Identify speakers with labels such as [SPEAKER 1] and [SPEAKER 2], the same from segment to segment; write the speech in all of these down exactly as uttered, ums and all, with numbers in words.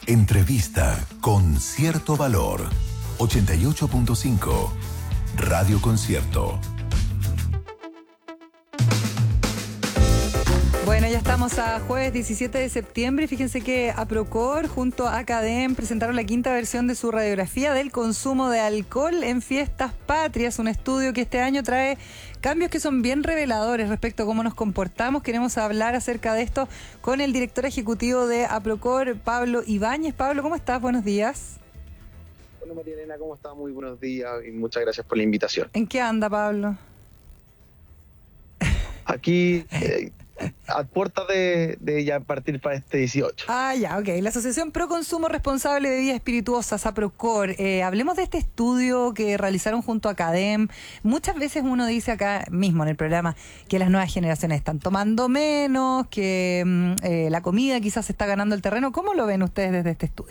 [SPEAKER 1] Entrevista con cierto valor. ochenta y ocho punto cinco Radio Concierto.
[SPEAKER 2] Bueno, ya estamos a jueves diecisiete de septiembre y fíjense que APROCOR junto a CADEM presentaron la quinta versión de su radiografía del consumo de alcohol en fiestas patrias, un estudio que este año trae cambios que son bien reveladores respecto a cómo nos comportamos. Queremos hablar acerca de esto con el director ejecutivo de APROCOR, Pablo Ibáñez. Pablo, ¿cómo estás? Buenos días.
[SPEAKER 3] Hola María Elena, ¿cómo estás? Muy buenos días y muchas gracias por la invitación.
[SPEAKER 2] ¿En qué anda, Pablo?
[SPEAKER 3] Aquí, eh, a puertas de, de ya partir para este dieciocho.
[SPEAKER 2] Ah, ya, ok. La Asociación Pro Consumo Responsable de Bebidas Espirituosas, APROCOR. Eh, hablemos de este estudio que realizaron junto a CADEM. Muchas veces uno dice acá mismo en el programa que las nuevas generaciones están tomando menos, que mm, eh, la comida quizás se está ganando el terreno. ¿Cómo lo ven ustedes desde este estudio?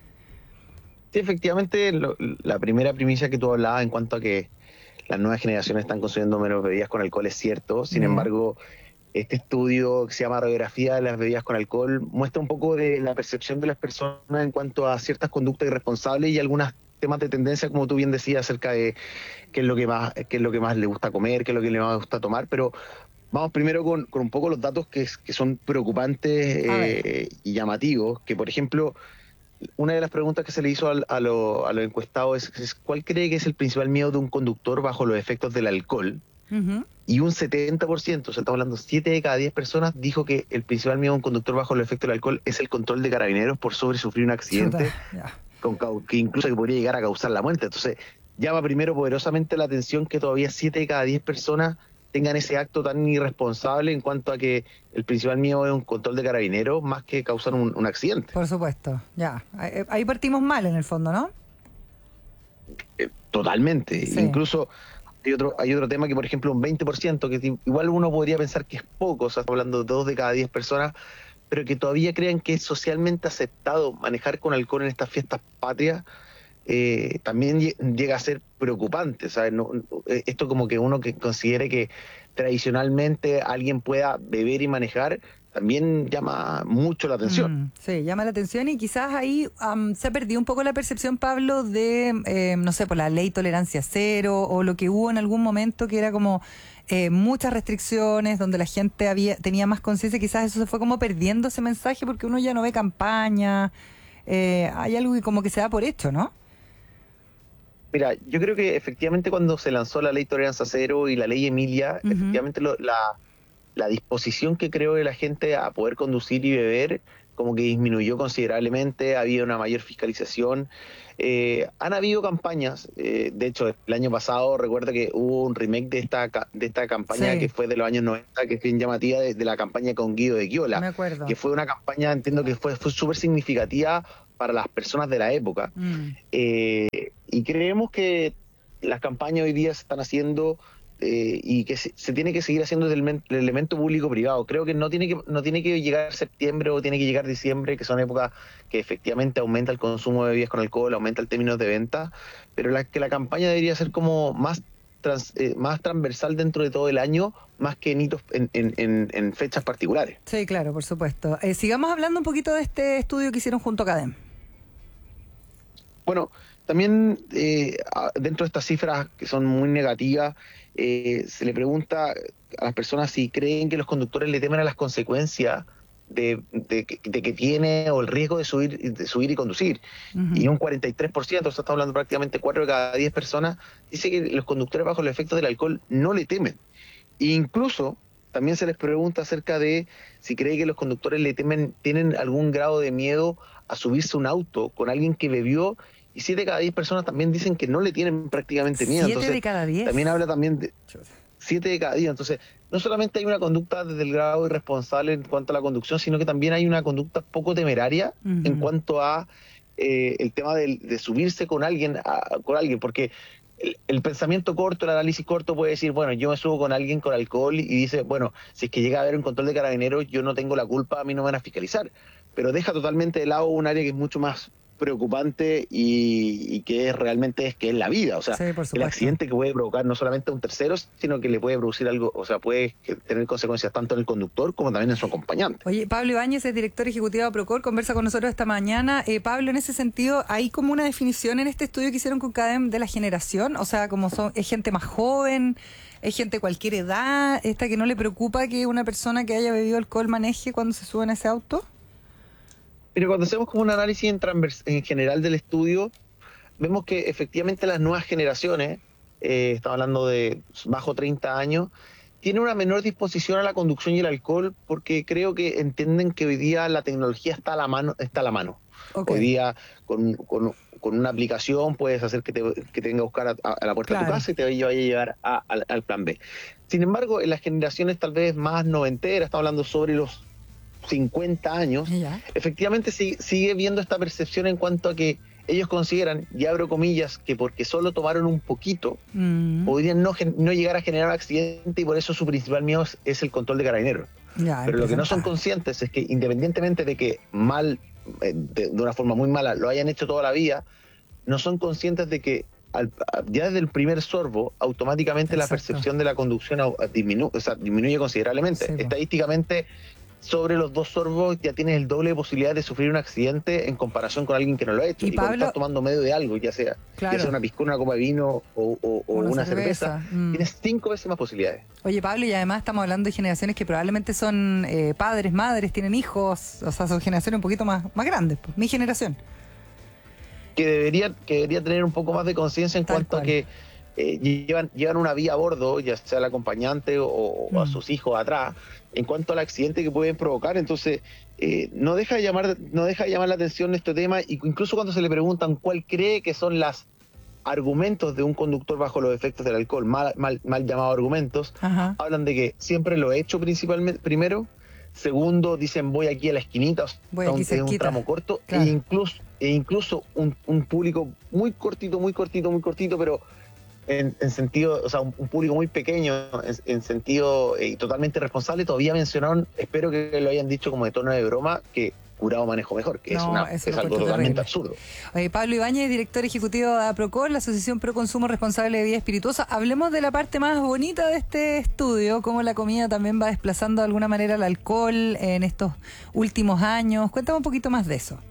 [SPEAKER 3] Sí, efectivamente, lo, la primera primicia que tú hablabas en cuanto a que las nuevas generaciones están consumiendo menos bebidas con alcohol es cierto. Sin
[SPEAKER 2] Bien.
[SPEAKER 3] embargo, este estudio que se llama Radiografía de las bebidas con alcohol muestra un poco de la percepción de las personas en cuanto a ciertas conductas irresponsables y algunos temas de tendencia, como tú bien decías, acerca de qué es lo que más, qué es lo que más le gusta comer, qué es lo que le más gusta tomar. Pero vamos primero con, con un poco los datos que, que son preocupantes eh, y llamativos, que por ejemplo, una de las preguntas que se le hizo al, a los a lo encuestados es, es ¿cuál cree que es el principal miedo de un conductor bajo los efectos del alcohol?
[SPEAKER 2] Uh-huh.
[SPEAKER 3] Y un setenta por ciento, o sea, estamos hablando, siete de cada diez personas dijo que el principal miedo de un conductor bajo los efectos del alcohol es el control de carabineros por sobre sufrir un accidente,
[SPEAKER 2] Yeah.
[SPEAKER 3] con, que incluso que podría llegar a causar la muerte. Entonces, llama primero poderosamente la atención que todavía siete de cada diez personas tengan ese acto tan irresponsable en cuanto a que el principal miedo es un control de carabineros más que causar un, un accidente.
[SPEAKER 2] Por supuesto, ya. Ahí, ahí partimos mal en el fondo, ¿no?
[SPEAKER 3] Eh, totalmente.
[SPEAKER 2] Sí.
[SPEAKER 3] Incluso hay otro, hay otro tema que, por ejemplo, un veinte por ciento, que igual uno podría pensar que es poco, o sea, estamos hablando de dos de cada diez personas, pero que todavía crean que es socialmente aceptado manejar con alcohol en estas fiestas patrias, eh, también llega a ser preocupante, ¿sabes? No, esto como que uno que considere que tradicionalmente alguien pueda beber y manejar, también llama mucho la atención.
[SPEAKER 2] Mm, sí, llama la atención y quizás ahí um, se ha perdido un poco la percepción, Pablo, de, eh, no sé, por la ley tolerancia cero o lo que hubo en algún momento que era como eh, muchas restricciones, donde la gente había tenía más conciencia. Quizás eso se fue como perdiendo ese mensaje porque uno ya no ve campaña. Eh, hay algo que como que se da por hecho, ¿no?
[SPEAKER 3] Mira, yo creo que efectivamente cuando se lanzó la ley tolerancia cero y la ley Emilia, uh-huh. efectivamente lo, la... la disposición que creó de la gente a poder conducir y beber como que disminuyó considerablemente, había una mayor fiscalización. Eh, han habido campañas, eh, de hecho el año pasado recuerdo que hubo un remake de esta de esta campaña sí. que fue de los años noventa, que es bien llamativa, de, de la campaña con Guido de Quiola.
[SPEAKER 2] Me acuerdo.
[SPEAKER 3] Que fue una campaña, entiendo que fue, fue súper significativa para las personas de la época. Mm. Eh, y creemos que las campañas hoy día se están haciendo Eh, y que se, se tiene que seguir haciendo del el elemento público-privado. Creo que no tiene que no tiene que llegar septiembre o tiene que llegar diciembre, que son épocas que efectivamente aumenta el consumo de bebidas con alcohol, aumenta el término de venta, pero la, que la campaña debería ser como más trans, eh, más transversal dentro de todo el año, más que en hitos en, en, en, en fechas particulares.
[SPEAKER 2] Sí, claro, por supuesto. Eh, sigamos hablando un poquito de este estudio que hicieron junto a CADEM.
[SPEAKER 3] Bueno, también eh, dentro de estas cifras que son muy negativas, eh, se le pregunta a las personas si creen que los conductores le temen a las consecuencias de, de, de que tiene o el riesgo de subir, de subir y conducir. Uh-huh. Y un cuarenta y tres por ciento, o sea, estamos hablando prácticamente cuatro de cada diez personas, dice que los conductores bajo los efectos del alcohol no le temen. E incluso también se les pregunta acerca de si cree que los conductores le temen, tienen algún grado de miedo a subirse a un auto con alguien que bebió. Y siete de cada diez personas también dicen que no le tienen prácticamente miedo.
[SPEAKER 2] ¿Siete
[SPEAKER 3] Entonces,
[SPEAKER 2] de cada diez?
[SPEAKER 3] También habla también de siete de cada diez. Entonces, no solamente hay una conducta desde el grado irresponsable en cuanto a la conducción, sino que también hay una conducta poco temeraria uh-huh. en cuanto a eh, el tema de, de subirse con alguien, a, con alguien, porque el, el pensamiento corto, el análisis corto puede decir, bueno, yo me subo con alguien con alcohol y dice, bueno, si es que llega a haber un control de carabineros, yo no tengo la culpa, a mí no me van a fiscalizar. Pero deja totalmente de lado un área que es mucho más preocupante y, y que es realmente es que es la vida, o sea,
[SPEAKER 2] Sí, por
[SPEAKER 3] el
[SPEAKER 2] supuesto.
[SPEAKER 3] accidente que puede provocar no solamente a un tercero, sino que le puede producir algo, o sea, puede tener consecuencias tanto en el conductor como también en su acompañante.
[SPEAKER 2] Oye, Pablo Ibáñez es director ejecutivo de Procor, conversa con nosotros esta mañana. Eh, Pablo, en ese sentido, ¿hay como una definición en este estudio que hicieron con CADEM de la generación? O sea, como son, ¿es gente más joven? ¿Es gente de cualquier edad? ¿Esta que no le preocupa que una persona que haya bebido alcohol maneje cuando se sube en ese auto?
[SPEAKER 3] Pero cuando hacemos como un análisis en, transvers en general del estudio, vemos que efectivamente las nuevas generaciones, eh, estamos hablando de bajo treinta años, tienen una menor disposición a la conducción y el alcohol porque creo que entienden que hoy día la tecnología está a la mano. Está a la mano.
[SPEAKER 2] Okay.
[SPEAKER 3] Hoy día con, con, con una aplicación puedes hacer que te, que te venga a buscar a, a la puerta claro. de tu casa y te vaya a llevar a, a, al plan B. Sin embargo, en las generaciones tal vez más noventeras, estamos hablando sobre los cincuenta años, ¿ya? Efectivamente sigue, sigue viendo esta percepción en cuanto a que ellos consideran, y abro comillas, que porque solo tomaron un poquito, mm. podrían no, no llegar a generar un accidente y por eso su principal miedo es, es el control de carabineros. Ya, pero lo que no son conscientes es que independientemente de que mal, de, de una forma muy mala, lo hayan hecho toda la vida, no son conscientes de que al, ya desde el primer sorbo, automáticamente Exacto. la percepción de la conducción disminu, o sea, disminuye considerablemente. Sí, Estadísticamente, sobre los dos sorbos ya tienes el doble de posibilidad de sufrir un accidente en comparación con alguien que no lo ha hecho. Y, y Pablo, cuando estás tomando medio de algo, ya sea, claro. ya sea una piscola, una copa de vino o, o, o una, una cerveza, cerveza mm. tienes cinco veces más posibilidades.
[SPEAKER 2] Oye, Pablo, y además estamos hablando de generaciones que probablemente son eh, padres, madres, tienen hijos, o sea, son generaciones un poquito más, más grandes, pues, mi generación.
[SPEAKER 3] Que debería, que debería tener un poco más de conciencia en Tal cuanto cual. a que Eh, llevan, llevan una vía a bordo, ya sea el acompañante o, o mm. a sus hijos atrás, en cuanto al accidente que pueden provocar. Entonces, eh, no deja de llamar, no deja de llamar la atención este tema, y incluso cuando se le preguntan cuál cree que son los argumentos de un conductor bajo los efectos del alcohol, mal, mal, mal llamados argumentos, Ajá. hablan de que siempre lo he hecho principalmente, primero, segundo, dicen voy aquí a la esquinita, o sea, un, es un tramo corto, claro. e incluso, e incluso un, un público muy cortito, muy cortito, muy cortito, pero En, en sentido, o sea, un, un público muy pequeño, en, en sentido eh, totalmente responsable. Todavía mencionaron, espero que lo hayan dicho como de tono de broma, que curado manejo mejor, que no, es, una, es algo totalmente terrible. absurdo.
[SPEAKER 2] Oye, Pablo Ibáñez, director ejecutivo de APROCOR, la Asociación Pro Consumo Responsable de Bebida Espirituosa. Hablemos de la parte más bonita de este estudio, cómo la comida también va desplazando de alguna manera el alcohol en estos últimos años. Cuéntame un poquito más de eso.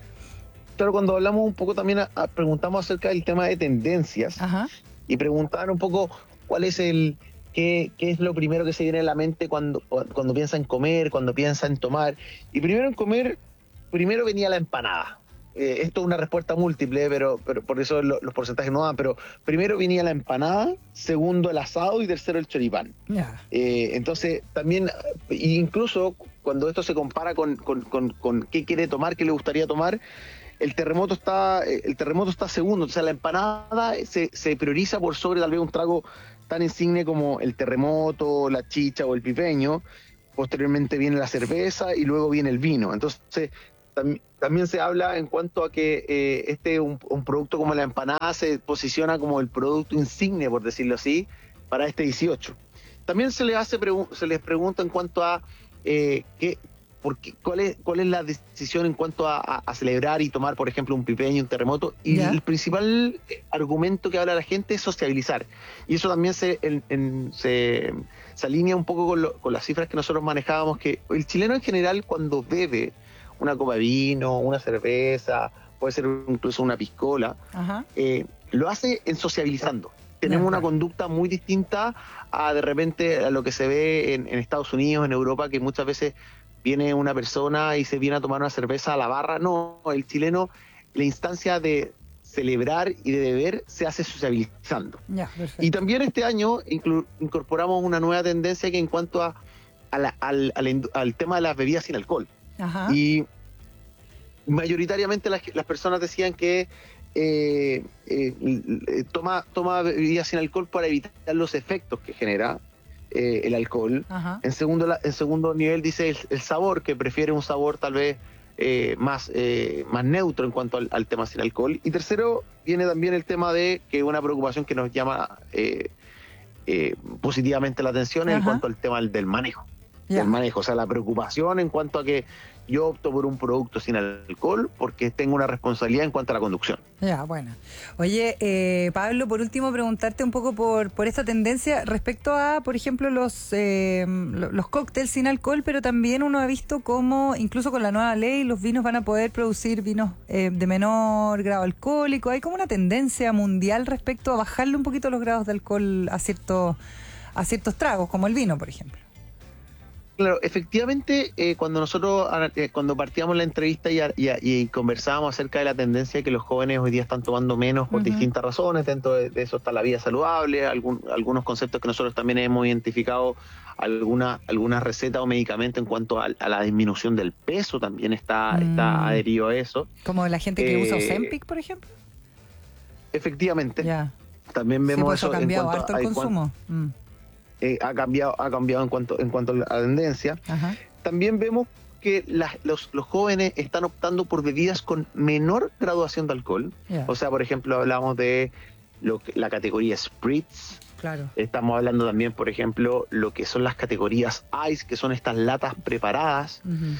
[SPEAKER 3] Claro, cuando hablamos un poco también, a, a, preguntamos acerca del tema de tendencias. Ajá. Y preguntar un poco cuál es el qué, qué es lo primero que se viene a la mente cuando, cuando piensa en comer, cuando piensa en tomar. Y primero en comer, primero venía la empanada. Eh, esto es una respuesta múltiple, pero, pero por eso lo, los porcentajes no dan. Pero primero venía la empanada, segundo el asado y tercero el choripán. Yeah. Eh, entonces también, incluso cuando esto se compara con, con, con, con qué quiere tomar, qué le gustaría tomar, El terremoto está el terremoto está segundo, o sea, la empanada se, se prioriza por sobre tal vez un trago tan insigne como el terremoto, la chicha o el pipeño. Posteriormente viene la cerveza y luego viene el vino. Entonces, tam, también se habla en cuanto a que eh, este un, un producto como la empanada se posiciona como el producto insigne, por decirlo así, para este dieciocho. También se les hace se les pregunta en cuanto a eh, qué Porque, ¿cuál, es, ¿Cuál es la decisión en cuanto a, a, a celebrar y tomar, por ejemplo, un pipeño, un terremoto? Y ¿Ya? el principal argumento que habla la gente es sociabilizar. Y eso también se, en, en, se, se alinea un poco con, lo, con las cifras que nosotros manejábamos, que el chileno en general cuando bebe una copa de vino, una cerveza, puede ser incluso una piscola, eh, lo hace en sociabilizando. Tenemos Ajá. una conducta muy distinta a de repente a lo que se ve en, en Estados Unidos, en Europa, que muchas veces viene una persona y se viene a tomar una cerveza a la barra. No, el chileno, la instancia de celebrar y de beber se hace sociabilizando. Ya, y también este año inclu- incorporamos una nueva tendencia que en cuanto a, a la, al, al, al tema de las bebidas sin alcohol. Ajá. Y mayoritariamente las, las personas decían que eh, eh, toma, toma bebidas sin alcohol para evitar los efectos que genera Eh, el alcohol. Ajá. En segundo en segundo nivel dice el, el sabor, que prefiere un sabor tal vez eh, más, eh, más neutro en cuanto al, al tema sin alcohol. Y tercero viene también el tema de que una preocupación que nos llama eh, eh, positivamente la atención Ajá. en cuanto al tema del, del manejo. Yeah. Del manejo, o sea, la preocupación en cuanto a que yo opto por un producto sin alcohol porque tengo una responsabilidad en cuanto a la conducción.
[SPEAKER 2] Ya, bueno. Oye, eh, Pablo, por último, preguntarte un poco por, por esta tendencia respecto a, por ejemplo, los, eh, los cócteles sin alcohol, pero también uno ha visto cómo, incluso con la nueva ley, los vinos van a poder producir vinos eh, de menor grado alcohólico. Hay como una tendencia mundial respecto a bajarle un poquito los grados de alcohol a ciertos, a ciertos tragos, como el vino, por ejemplo.
[SPEAKER 3] Claro, efectivamente, eh, cuando nosotros, eh, cuando partíamos la entrevista y, y, y conversábamos acerca de la tendencia que los jóvenes hoy día están tomando menos por uh-huh. distintas razones, dentro de, de eso está la vida saludable, algún, algunos conceptos que nosotros también hemos identificado, alguna, algunas recetas o medicamentos en cuanto a, a la disminución del peso también está, mm. está adherido a eso.
[SPEAKER 2] Como la gente que eh, usa Ozempic, por ejemplo.
[SPEAKER 3] Efectivamente.
[SPEAKER 2] Yeah.
[SPEAKER 3] También vemos
[SPEAKER 2] sí, pues eso. Ha cambiado
[SPEAKER 3] en
[SPEAKER 2] harto el consumo. Mm.
[SPEAKER 3] Eh, ha cambiado ha cambiado en cuanto en cuanto a la tendencia.
[SPEAKER 2] Ajá.
[SPEAKER 3] También vemos que las, los, los jóvenes están optando por bebidas con menor graduación de alcohol. Yeah. O sea, por ejemplo, hablamos de lo que, la categoría Spritz.
[SPEAKER 2] Claro.
[SPEAKER 3] Estamos hablando también, por ejemplo, lo que son las categorías Ice, que son estas latas preparadas. Uh-huh.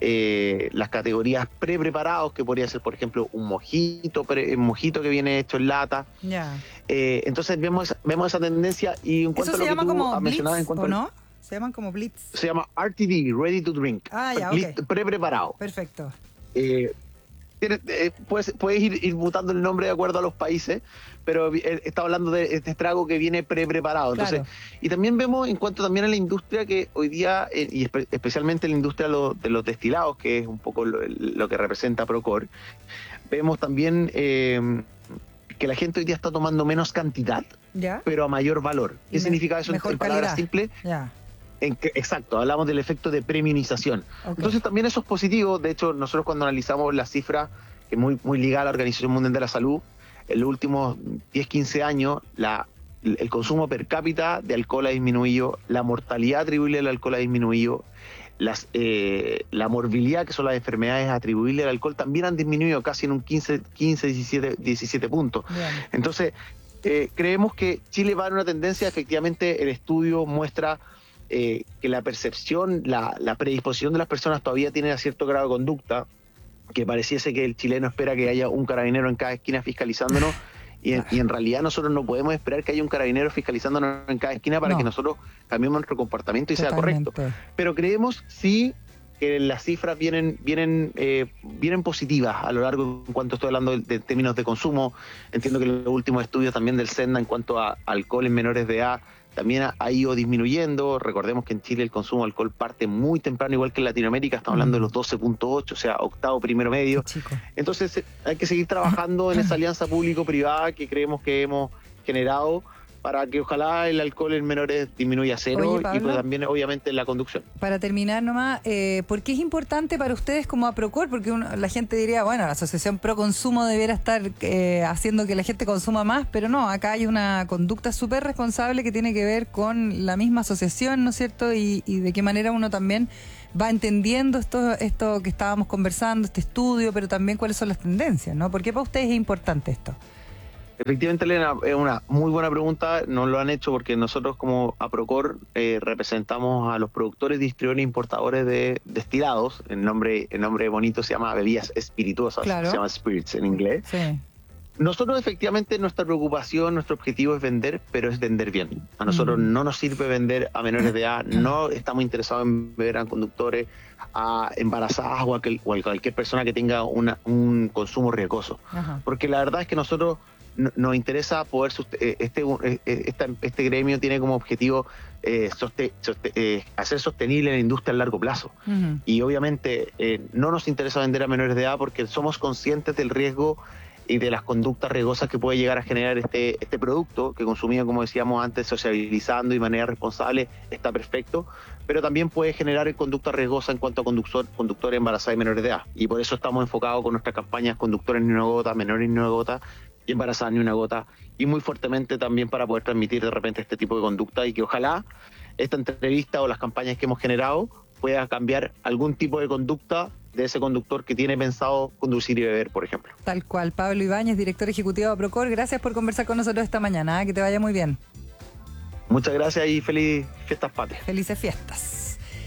[SPEAKER 3] Eh, las categorías pre-preparados, que podría ser, por ejemplo, un mojito, pre, un mojito que viene hecho en lata.
[SPEAKER 2] Yeah.
[SPEAKER 3] Eh, entonces vemos vemos esa tendencia y en cuanto
[SPEAKER 2] ¿Eso
[SPEAKER 3] a lo
[SPEAKER 2] se llama
[SPEAKER 3] que tú
[SPEAKER 2] como
[SPEAKER 3] has mencionado en cuanto
[SPEAKER 2] ¿o no? Se llaman como Blitz.
[SPEAKER 3] Se llama R T D, Ready to Drink.
[SPEAKER 2] Ah, ya, okay.
[SPEAKER 3] Pre-preparado.
[SPEAKER 2] Perfecto.
[SPEAKER 3] Eh, tiene, eh, puedes, puedes ir, ir mutando el nombre de acuerdo a los países, pero eh, está hablando de este trago que viene pre-preparado. Entonces,
[SPEAKER 2] claro.
[SPEAKER 3] Y también vemos en cuanto también a la industria que hoy día, eh, y espe- especialmente en la industria lo, de los destilados, que es un poco lo, lo que representa Procor, vemos también eh, que la gente hoy día está tomando menos cantidad,
[SPEAKER 2] ¿ya?
[SPEAKER 3] Pero a mayor valor. ¿Qué
[SPEAKER 2] me,
[SPEAKER 3] significa eso en, en palabras simples?
[SPEAKER 2] Ya.
[SPEAKER 3] En que, exacto, hablamos del efecto de premiumización. Okay. Entonces también eso es positivo. De hecho, nosotros cuando analizamos las cifras, que es muy, muy ligada a la Organización Mundial de la Salud, en los últimos diez, quince años, la, el consumo per cápita de alcohol ha disminuido, la mortalidad atribuible al alcohol ha disminuido, las, eh, la morbilidad, que son las enfermedades atribuibles al alcohol, también han disminuido casi en un quince, diecisiete, diecisiete puntos.
[SPEAKER 2] Bien.
[SPEAKER 3] Entonces, eh, creemos que Chile va en una tendencia, efectivamente, el estudio muestra Eh, que la percepción, la, la predisposición de las personas todavía tiene a cierto grado de conducta, que pareciese que el chileno espera que haya un carabinero en cada esquina fiscalizándonos, y en, y en realidad nosotros no podemos esperar que haya un carabinero fiscalizándonos en cada esquina para no. que nosotros cambiemos nuestro comportamiento y
[SPEAKER 2] Totalmente.
[SPEAKER 3] sea correcto. Pero creemos sí que las cifras vienen vienen eh, vienen positivas a lo largo, en cuanto estoy hablando de, de términos de consumo. Entiendo que los últimos estudios también del SENDA en cuanto a alcohol en menores de edad también ha, ha ido disminuyendo. Recordemos que en Chile el consumo de alcohol parte muy temprano, igual que en Latinoamérica, estamos hablando de los doce punto ocho, o sea, octavo, primero medio.
[SPEAKER 2] Chico.
[SPEAKER 3] Entonces hay que seguir trabajando en esa alianza público-privada que creemos que hemos generado para que ojalá el alcohol en menores disminuya a cero. Oye, y pues también obviamente la conducción.
[SPEAKER 2] Para terminar nomás, eh, ¿por qué es importante para ustedes como APROCOR? Porque uno, la gente diría, bueno, la Asociación Pro Consumo debiera estar eh, haciendo que la gente consuma más, pero no, acá hay una conducta súper responsable que tiene que ver con la misma asociación, ¿no es cierto? Y, y de qué manera uno también va entendiendo esto, esto que estábamos conversando, este estudio, pero también cuáles son las tendencias, ¿no? ¿Por qué para ustedes es importante esto?
[SPEAKER 3] Efectivamente, Elena, es una muy buena pregunta. Nos lo han hecho porque nosotros como APROCOR eh, representamos a los productores, distribuidores e importadores de destilados. El nombre, el nombre bonito se llama bebidas espirituosas, claro. Se llama spirits en inglés.
[SPEAKER 2] Sí.
[SPEAKER 3] Nosotros efectivamente nuestra preocupación, nuestro objetivo es vender, pero es vender bien. A nosotros mm. no nos sirve vender a menores de edad, no estamos interesados en vender a conductores, a embarazadas o a, que, o a cualquier persona que tenga una, un consumo riesgoso. Ajá. Porque la verdad es que nosotros nos interesa poder, este, este, este gremio tiene como objetivo eh, soste, soste, eh, hacer sostenible la industria a largo plazo. Uh-huh. Y obviamente eh, no nos interesa vender a menores de edad porque somos conscientes del riesgo y de las conductas riesgosas que puede llegar a generar este, este producto, que consumido, como decíamos antes, sociabilizando y de manera responsable, está perfecto, pero también puede generar conductas riesgosas en cuanto a conductor, conductores embarazadas y menores de edad. Y por eso estamos enfocados con nuestras campañas conductores ni una gota, menores ni una gota, y embarazadas ni una gota, y muy fuertemente también para poder transmitir de repente este tipo de conducta, y que ojalá esta entrevista o las campañas que hemos generado pueda cambiar algún tipo de conducta de ese conductor que tiene pensado conducir y beber, por ejemplo.
[SPEAKER 2] Tal cual. Pablo Ibáñez, director ejecutivo de APROCOR, gracias por conversar con nosotros esta mañana, ¿eh? Que te vaya muy bien.
[SPEAKER 3] Muchas gracias y feliz fiestas patrias.
[SPEAKER 2] Felices fiestas.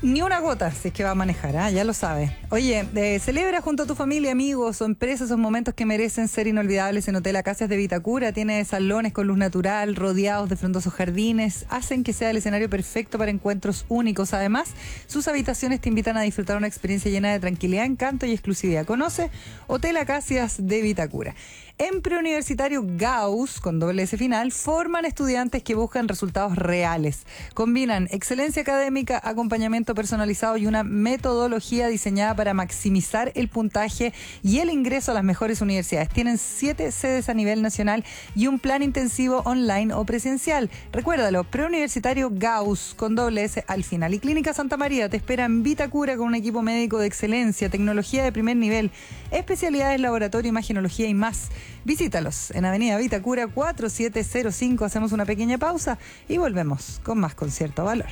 [SPEAKER 2] Ni una gota, si es que va a manejar, ¿eh? Ya lo sabe. Oye, eh, celebra junto a tu familia, amigos o empresas esos momentos que merecen ser inolvidables en Hotel Acacias de Vitacura. Tiene salones con luz natural, rodeados de frondosos jardines. Hacen que sea el escenario perfecto para encuentros únicos. Además, sus habitaciones te invitan a disfrutar una experiencia llena de tranquilidad, encanto y exclusividad. Conoce Hotel Acacias de Vitacura. En Preuniversitario Gauss, con doble S final, forman estudiantes que buscan resultados reales. Combinan excelencia académica, acompañamiento personalizado y una metodología diseñada para maximizar el puntaje y el ingreso a las mejores universidades. Tienen siete sedes a nivel nacional y un plan intensivo online o presencial. Recuérdalo, Preuniversitario Gauss, con doble S al final. Y Clínica Santa María te espera en Vitacura con un equipo médico de excelencia, tecnología de primer nivel, especialidades, laboratorio, imagenología y más. Visítalos en Avenida Vitacura cuatro siete cero cinco. Hacemos una pequeña pausa y volvemos con más Concierto Valor.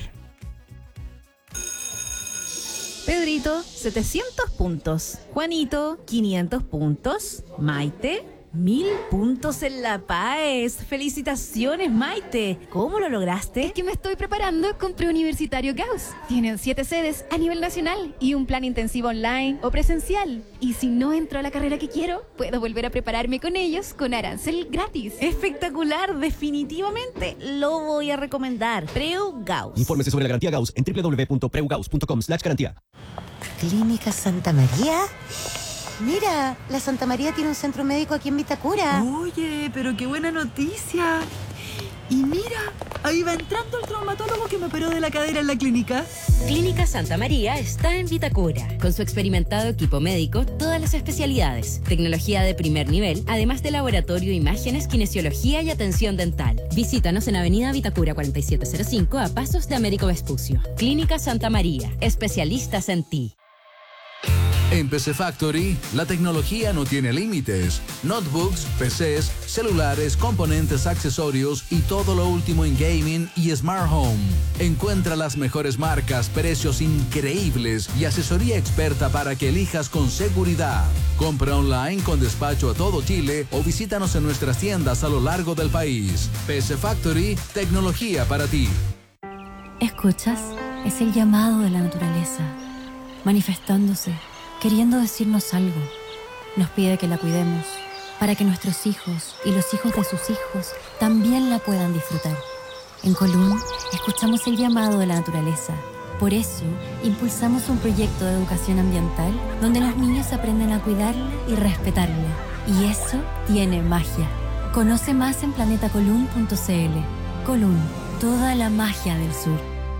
[SPEAKER 4] Pedrito, setecientos puntos. Juanito, quinientos puntos. Maite, mil puntos en La Paz. Felicitaciones, Maite. ¿Cómo lo lograste?
[SPEAKER 5] Es que me estoy preparando con Preuniversitario Gauss. Tienen siete sedes a nivel nacional y un plan intensivo online o presencial. Y si no entro a la carrera que quiero, puedo volver a prepararme con ellos con arancel gratis.
[SPEAKER 4] Espectacular, definitivamente lo voy a recomendar. Preu Gauss.
[SPEAKER 6] Infórmese sobre la garantía Gauss en doble u doble u doble u punto preu gauss punto com slash garantía.
[SPEAKER 7] ¿Clínica Santa María? Mira, la Santa María tiene un centro médico aquí en Vitacura.
[SPEAKER 4] Oye, pero qué buena noticia. Y mira, ahí va entrando el traumatólogo que me operó de la cadera en la clínica.
[SPEAKER 8] Clínica Santa María está en Vitacura. Con su experimentado equipo médico, todas las especialidades, tecnología de primer nivel, además de laboratorio, imágenes, kinesiología y atención dental. Visítanos en Avenida Vitacura cuarenta y siete cero cinco a pasos de Américo Vespucio. Clínica Santa María, especialistas en ti.
[SPEAKER 9] En P C Factory, la tecnología no tiene límites. Notebooks, P Cs, celulares, componentes, accesorios y todo lo último en gaming y smart home. Encuentra las mejores marcas, precios increíbles y asesoría experta para que elijas con seguridad. Compra online con despacho a todo Chile o visítanos en nuestras tiendas a lo largo del país. P C Factory, tecnología para ti.
[SPEAKER 10] ¿Escuchas? Es el llamado de la naturaleza, manifestándose, queriendo decirnos algo. Nos pide que la cuidemos, para que nuestros hijos y los hijos de sus hijos también la puedan disfrutar. En Colún, escuchamos el llamado de la naturaleza. Por eso, impulsamos un proyecto de educación ambiental donde los niños aprenden a cuidarla y respetarla. Y eso tiene magia. Conoce más en planeta colún punto c l. Colún, toda la magia del sur.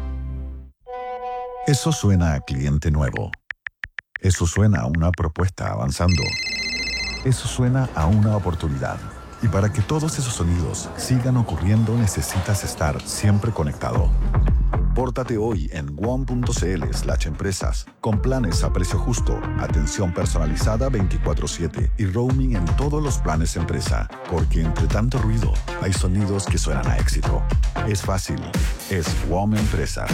[SPEAKER 1] Eso suena a cliente nuevo. Eso suena a una propuesta avanzando. Eso suena a una oportunidad. Y para que todos esos sonidos sigan ocurriendo, necesitas estar siempre conectado. Pórtate hoy en guam punto c l slash empresas con planes a precio justo, atención personalizada veinticuatro siete y roaming en todos los planes empresa. Porque entre tanto ruido, hay sonidos que suenan a éxito. Es fácil. Es Guam Empresas.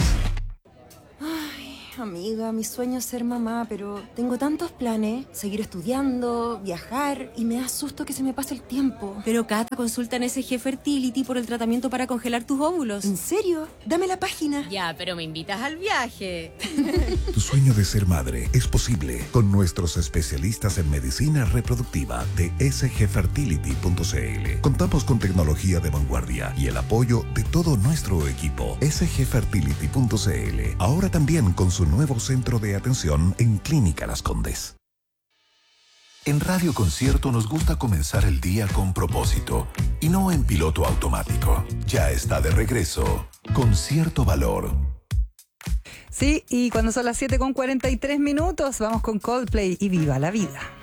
[SPEAKER 11] Amiga, mi sueño es ser mamá, pero tengo tantos planes, seguir estudiando, viajar, y me da susto que se me pase el tiempo.
[SPEAKER 8] Pero Cata, consulta en S G Fertility por el tratamiento para congelar tus óvulos.
[SPEAKER 11] ¿En serio? Dame la página.
[SPEAKER 8] Ya, pero me invitas al viaje.
[SPEAKER 1] Tu sueño de ser madre es posible con nuestros especialistas en medicina reproductiva de S G fertility punto c l. Contamos con tecnología de vanguardia y el apoyo de todo nuestro equipo. S G fertility punto c l, ahora también con su nuevo centro de atención en Clínica Las Condes. En Radio Concierto nos gusta comenzar el día con propósito y no en piloto automático. Ya está de regreso Concierto Valor.
[SPEAKER 2] Sí, y cuando son las siete con cuarenta y tres minutos, vamos con Coldplay y Viva la Vida.